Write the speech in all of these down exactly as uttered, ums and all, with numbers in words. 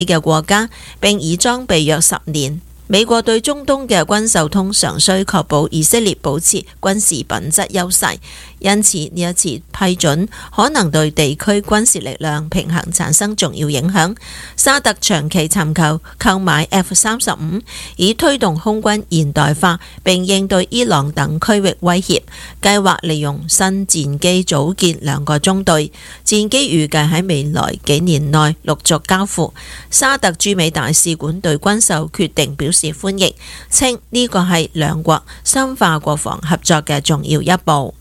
嘅國家，並已裝備約十年。美國對中東嘅軍售通常需確保以色列保持軍事品質優勢，因此呢一次批准可能對地區軍事力量平衡產生重要影響。沙特長期尋求購買 F 三十五，以推動空軍現代化並應對伊朗等區域威脅，計劃利用新戰機組建兩個中隊，戰機預計喺未來幾年內陸續交付。沙特駐美大使館對軍售決定表示歡迎，稱呢個係兩國深化國防合作嘅重要一步。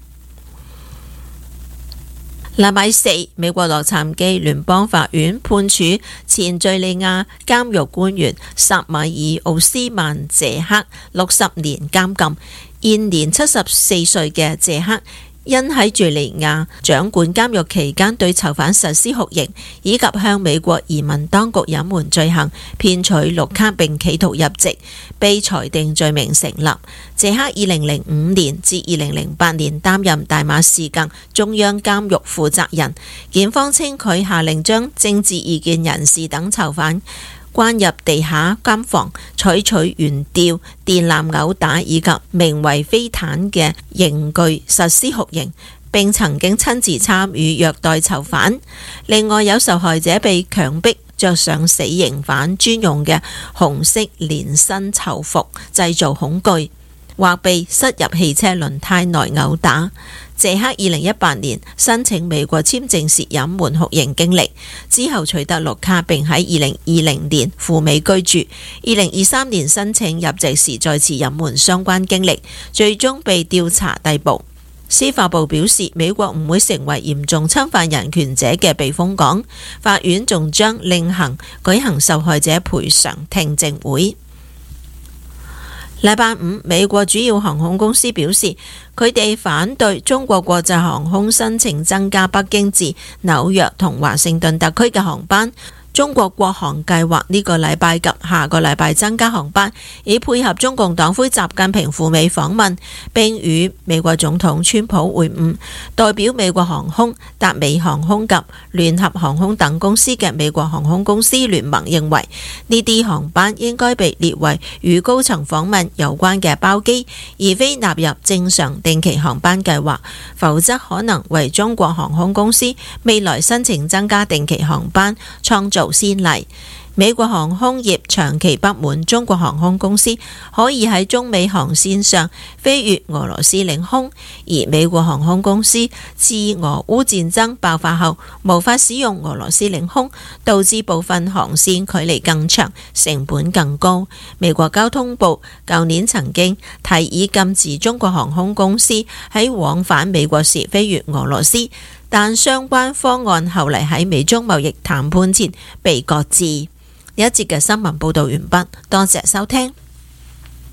禮拜四，美國洛杉磯聯邦法院判處前敘利亞監獄官員薩米爾奧斯曼謝克六十年監禁。現年七十四歲嘅謝克因喺敘利亞掌管監獄期間對囚犯實施酷刑，以及向美國移民當局隱瞞罪行、騙取綠卡並企圖入籍，被裁定罪名成立。謝克二零零五年至二零零八年擔任大馬士革中央監獄負責人。檢方稱佢下令將政治異見人士等囚犯關入地下監房，採取懸吊、電纜毆打以及名為飛毯嘅刑具實施酷刑，並曾經親自參與虐待囚犯。另外有受害者被強迫着上死刑犯專用嘅紅色連身囚服，製造恐懼，或被塞入汽車輪胎內毆打。謝克二零一八年申請美國簽證時隱瞞酷刑經歷，之後取得綠卡，並喺二零二零年赴美居住。二零二三年申請入籍時再次隱瞞相關經歷，最終被調查逮捕。司法部表示，美國唔會成為嚴重侵犯人權者嘅避風港。法院仲將另行舉行受害者賠償聽證會。禮拜五，美國主要航空公司表示，佢哋反對中國國際航空申請增加北京至紐約同華盛頓特區嘅航班。中國國航計劃呢個禮拜及下個禮拜增加航班，以配合中共黨魁習近平赴美訪問，並與美國總統川普會晤。代表美國航空、達美航空及聯合航空等公司嘅美國航空公司聯盟認為，呢啲航班應該被列為與高層訪問有關嘅包機，而非納入正常定期航班計劃，否則可能為中國航空公司未來申請增加定期航班創造先例。美國航空業長期不滿中國航空公司可以喺中美航線上飛越俄羅斯領空，而美國航空公司自俄烏戰爭爆發後無法使用俄羅斯領空，導致部分航線距離更長，成本更高。美國交通部舊年曾經提議禁止中國航空公司喺往返美國時飛越俄羅斯，但相關方案後嚟喺美中貿易談判前被擱置。呢一節嘅新聞報道完畢，多謝收聽。